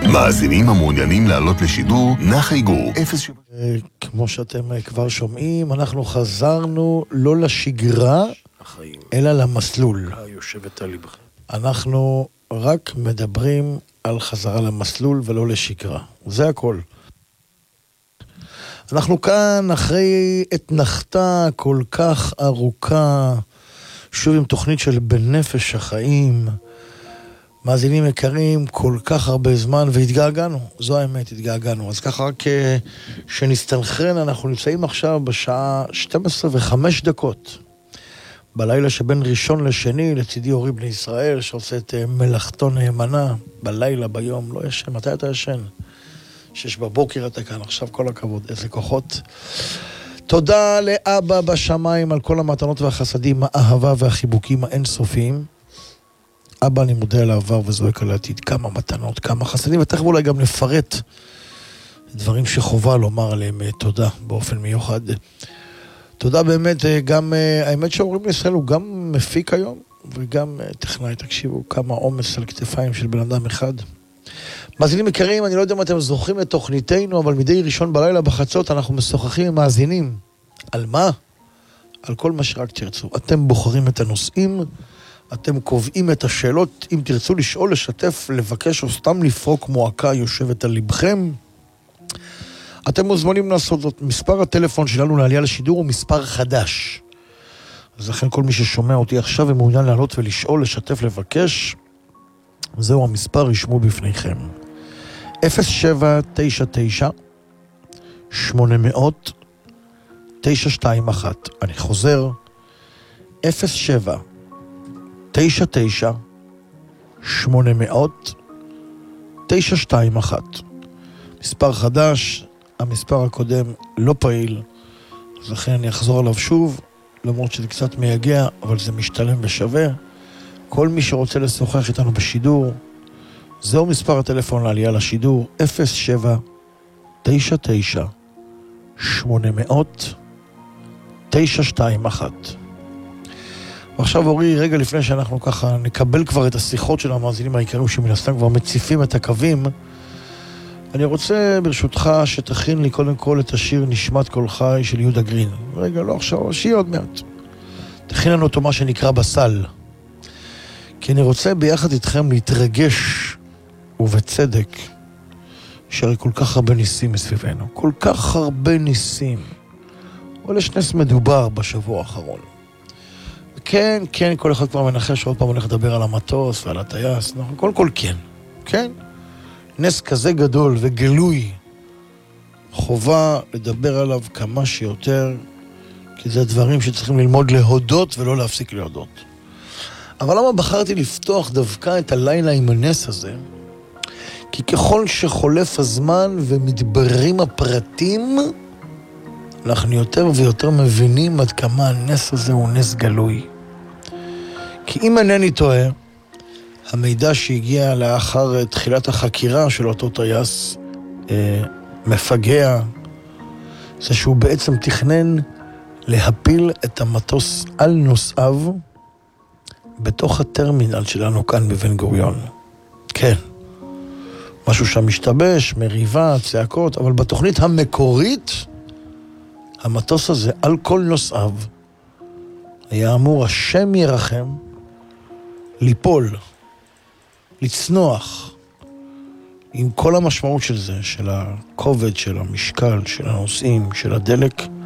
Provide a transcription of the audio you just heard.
מאזינים המעוניינים לעלות לשידור, נחייגו 07... כמו שאתם כבר שומעים, אנחנו חזרנו לא לשגרה, אלא למסלול. יושבת על ליבך. אנחנו רק מדברים על חזרה למסלול ולא לשגרה. זה הכל. אנחנו כאן אחרי אתנחתה כל כך ארוכה, שוב עם תוכנית של בנפש החיים, מאזינים יקרים, כל כך הרבה זמן, והתגעגענו, זו האמת, התגעגענו. אז ככה רק שנסתנכרן, אנחנו נמצאים עכשיו בשעה 12:05, בלילה שבין ראשון לשני, לצידי אורי בני ישראל, שעושה את מלאכתו נאמנה, בלילה, ביום, לא ישן. מתי אתה ישן? 6:00 אתה כאן, עכשיו כל הכבוד, איזה כוחות. תודה לאבא בשמיים על כל המתנות והחסדים, האהבה והחיבוקים האינסופיים. אבא, אני מודה על העבר וזועק על העתיד, כמה מתנות, כמה חסדים, ותכף אולי גם לפרט דברים שחובה לומר עליהם תודה באופן מיוחד. תודה באמת, גם האמת שאומרים לישראל הוא גם מפיק היום, וגם טכנאי, תקשיבו, כמה עומס על כתפיים של בן אדם אחד. מאזינים יקרים, אני לא יודע אם אתם זוכרים את תוכניתנו, אבל מדי ראשון בלילה בחצות אנחנו משוחחים עם מאזינים. על מה? על כל מה שרק תרצו. אתם בוחרים את הנושאים, אתם קובעים את השאלות, אם תרצו לשאול, לשתף, לבקש או סתם לפרוק מועקה יושבת על ליבכם. אתם מוזמנים לעשות זאת. מספר הטלפון שלנו לעלייה לשידור הוא מספר חדש. אז לכן כל מי ששומע אותי עכשיו ומעוניין לעלות ולשאול, לשתף, לבקש, זהו המספר, רשמו בפניכם. 0799 800 921. אני חוזר. 0799 800 921. מספר חדש, המספר הקודם לא פעיל, אז לכן אני אחזור עליו שוב, למרות שזה קצת מייגע, אבל זה משתלם ושווה. כל מי שרוצה לשוחח איתנו בשידור, זהו מספר הטלפון לעלייה לשידור, 0799 800 921. ועכשיו אורי, רגע לפני שאנחנו ככה נקבל כבר את השיחות של המאזינים העיקריים שמן הסתם כבר מציפים את הקווים, אני רוצה ברשותך שתכין לי קודם כל את השיר נשמת כל חי של יהודה גרין. רגע, לא עכשיו, השיר עוד מעט. תכין לנו אותו מה שנקרא בסל. כי אני רוצה ביחד איתכם להתרגש, ובצדק, שהרי כל כך הרבה ניסים מסביבנו. כל כך הרבה ניסים. אבל יש נס מדובר בשבוע האחרון. כן, כן, כל אחד כבר מנחש שעוד פעם הולך לדבר על המטוס ועל הטייס. כל כן. כן. נס כזה גדול וגלוי. חובה לדבר עליו כמה שיותר, כי זה דברים שצריכים ללמוד להודות ולא להפסיק להודות. אבל למה בחרתי לפתוח דווקא את הלילה עם הנס הזה? כי ככל שחולף הזמן ומתבררים הפרטים, אנחנו יותר ויותר מבינים עד כמה הנס הזה הוא נס גלוי. כי אם אינני טועה, המידע שהגיע לאחר תחילת החקירה של אותו טייס מפגע, זה שהוא בעצם תכנן להפיל את המטוס על נוסעיו בתוך הטרמינל שלנו כאן בבן גוריון. כן, משהו שם משתבש, מריבה, צעקות, אבל בתוכנית המקורית, המטוס הזה על כל נוסעיו היה אמור, השם ירחם, ליפול, לצנוח, עם כל המשמעות של זה, של הכובד, של המשקל, של הנוסעים, של הדלק,